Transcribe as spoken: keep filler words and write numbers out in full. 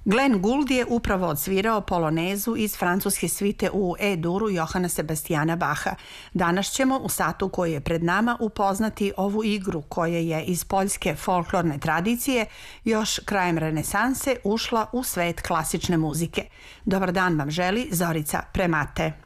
Glenn Gould je upravo odsvirao polonezu iz francuske svite u E-duru Johana Sebastijana Baha. Danas ćemo u satu koji je pred nama upoznati ovu igru koja je iz poljske folklorne tradicije još krajem renesanse ušla u svet klasične muzike. Dobar dan vam želi Zorica Premate.